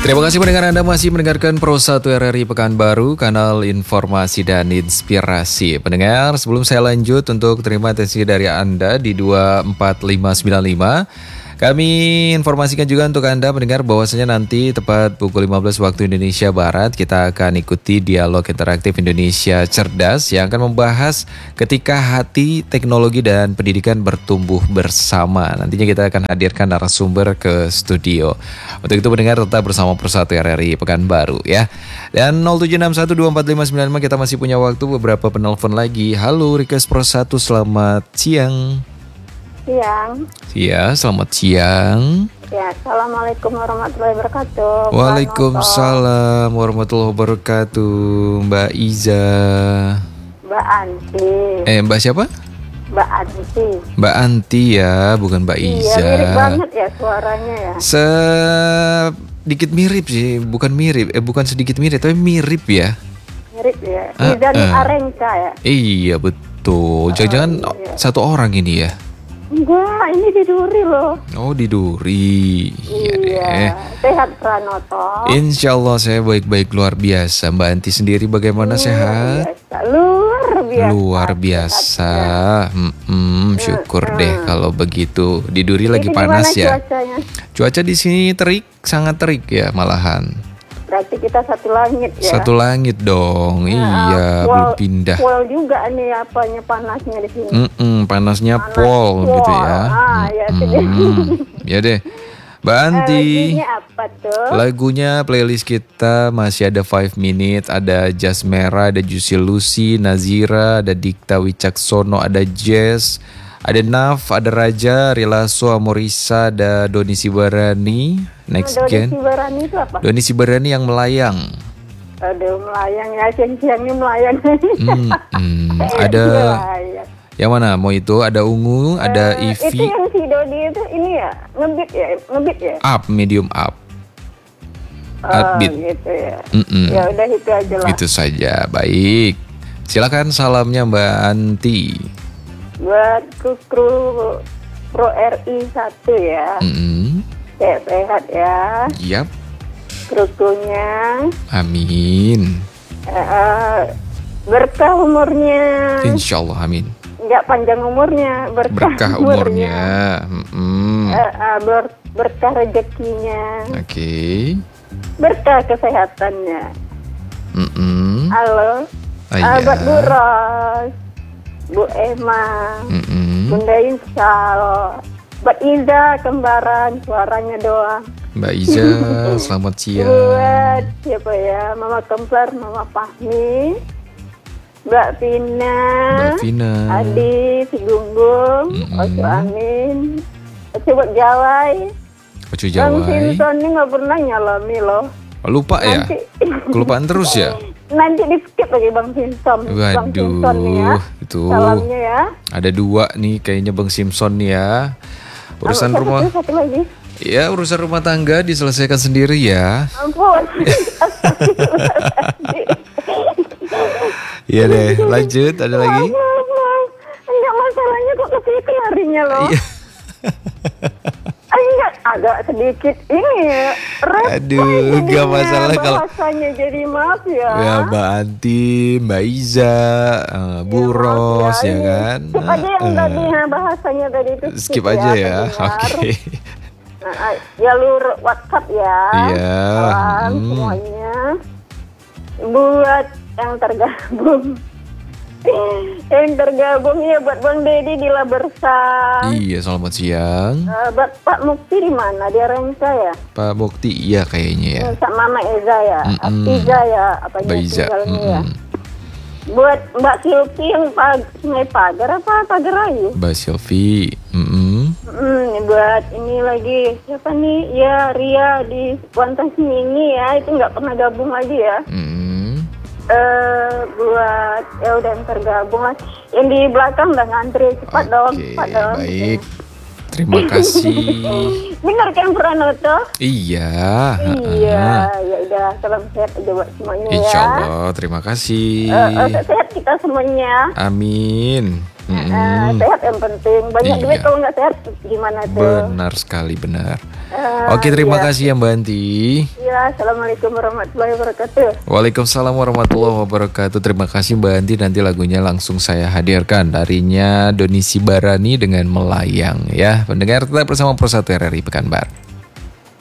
Terima kasih pendengar, Anda masih mendengarkan Pro 1 RRI Pekanbaru, kanal informasi dan inspirasi. Pendengar, sebelum saya lanjut untuk terima atensi dari Anda di 24595, kami informasikan juga untuk Anda pendengar bahwasanya nanti tepat pukul 15 waktu Indonesia Barat kita akan ikuti dialog interaktif Indonesia Cerdas yang akan membahas ketika hati, teknologi dan pendidikan bertumbuh bersama. Nantinya kita akan hadirkan narasumber ke studio. Untuk itu pendengar tetap bersama Pro 1 RRI Pekanbaru ya. Dan 0761245595 kita masih punya waktu beberapa penelpon lagi. Halo Request Pro 1, selamat siang. Ya, selamat siang. Ya, assalamualaikum warahmatullahi wabarakatuh. Waalaikumsalam warahmatullahi wabarakatuh. Mbak Iza. Mbak Anti. Mbak siapa? Mbak Anti. Mbak Anti ya, bukan Mbak Iza. Iya, mirip banget ya suaranya ya. Sedikit mirip sih, bukan mirip, bukan sedikit mirip, tapi mirip ya. Mirip ya. Iza Arenka ya. Iya betul. Jangan-jangan satu orang ini ya. Enggak, ini di Duri loh. Oh, di Duri. Iya. Sehat Pranoto. Insya Allah saya baik-baik luar biasa. Mbak Anti sendiri bagaimana, sehat? Luar biasa. Syukur deh kalau begitu. Di Duri lagi panas ya. Cuacanya? Cuaca di sini terik, sangat terik ya malahan. Berarti kita satu langit ya. Satu langit dong. Iya, belum pindah. Pol juga nih apanya panasnya di sini. Panasnya pol gitu ya. Ya deh. Mbak Anti. Lagunya apa tuh? Lagunya playlist kita masih ada 5 Minutes, ada Jas Merah, ada Juicy Lucy, Nazira, ada Dikta Wicaksono, ada Jazz, ada Naf, ada Raja, Rilaso, Amorisa, ada Doni Sibarani, Next Gen. Doni Sibarani itu apa? Doni Sibarani yang melayang. Aduh, melayang ya, siang-siang ini melayang. Ada yang mana? Mau itu ada Ungu, ada Ivy. Itu yang si Dodi itu ini ya, ngebit ya. Up, medium up. Upbeat. Gitu ya. Ya udah itu aja lah. Itu saja, baik. Silakan salamnya Mbak Anti. Buat kru Pro RI 1 ya. Sehat ya. Yap. Krunya. Amin. Berkah umurnya. Insya Allah, amin. Enggak panjang umurnya, berkah umurnya. Berkah rezekinya. Oke. Berkah kesehatannya. Halo. Buat Bu Ros, Bu Emma, Bunda Insal, buat Iza kembaran, suaranya doang. Mbak Iza, selamat siang. Buat siapa ya, Mama Kempar, Mama Fahmi, Mbak Vina, Adi, si Gunggung, Ocu Amin, Ocu buat Jawai. Bang Simpson ini gak pernah nyalami loh. Lupa ya? Kelupaan terus ya? Nanti di skip lagi Bang Simpson. Bang Simpson nih ya. Itu. Salamnya ya. Ada 2 nih kayaknya Bang Simpson nih ya. Urusan rumah. Satu lagi. Ya, urusan rumah tangga diselesaikan sendiri ya. Ampun. Iya deh, lanjut, ada lagi? Enggak, masalahnya kok kesitu larinya loh. Enggak, agak sedikit ini ya. Aduh, enggak masalah kalau bahasanya, jadi maaf ya. Ya Mbak Anti, Mbak Iza, Bu Ros ya kan. Skip aja yang tadi bahasanya tadi itu. Skip aja ya. Oke. Jalur WhatsApp ya. Iya. Semuanya. Buat yang tergabung. Yang tergabung ya buat Bang Dedi di Labersa. Iya, selamat siang. Buat Pak Mukti di mana? Di Arenca ya? Pak Mukti, iya kayaknya ya. Sama Mama Eza ya. Iza ya, apanya tinggalnya ya. Buat Mbak Silvi yang Sungai Pagar apa Pagar Ayu? Mbak Silvi. Buat ini lagi siapa nih? Ya Ria di Kuantas ini ya, itu nggak pernah gabung lagi ya. Buat ya udah yang tergabung lah. Yang di belakang udah ngantri, cepat dong. Baik. Terima kasih. Benar kan Pranoto? Iya. Iya, ya udah salam sehat aja buat semuanya ya. Insya Allah, terima kasih. Sehat kita semuanya. Amin. Sehat yang penting. Banyak duit kalau nggak sehat gimana tuh? Benar sekali, benar. Oke, terima kasih ya Mbak Anti. Ya, Assalamualaikum warahmatullahi wabarakatuh. Waalaikumsalam warahmatullahi wabarakatuh. Terima kasih Mbak Anti. Nanti lagunya langsung saya hadirkan. Darinya Doni Sibarani dengan Melayang ya. Pendengar tetap bersama Pro 1 RRI Pekanbaru.